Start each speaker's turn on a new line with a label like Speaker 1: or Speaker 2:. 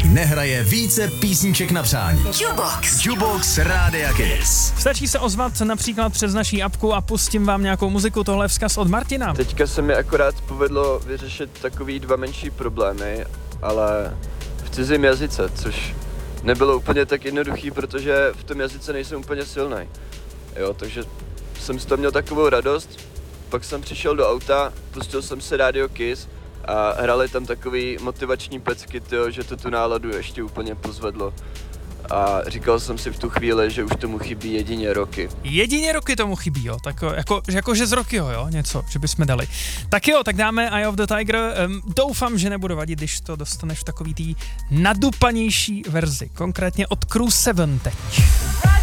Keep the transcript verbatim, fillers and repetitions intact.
Speaker 1: nehraje více písniček na přání.
Speaker 2: Jukebox.
Speaker 1: Jukebox Rádia Kiss.
Speaker 3: Stačí se ozvat například přes naší apku a pustím vám nějakou muziku, tohle je vzkaz od Martina.
Speaker 4: Teďka se mi akorát povedlo vyřešit takový dva menší problémy, ale v cizím jazyce, což nebylo úplně tak jednoduchý, protože v tom jazyce nejsem úplně silný. Jo, takže jsem z toho měl takovou radost, pak jsem přišel do auta, pustil jsem si Radio Kiss a hrali tam takový motivační pecky, tyjo, že to tu náladu ještě úplně pozvedlo. A říkal jsem si v tu chvíli, že už tomu chybí jedině roky.
Speaker 3: Jedině roky tomu chybí, jo, tak jako, jako že z Rockyho, jo, něco, že bychom dali. Tak jo, tak dáme Eye of the Tiger, um, doufám, že nebude vadit, když to dostaneš v takový tý nadupanější verzi, konkrétně od Crew sedm teď.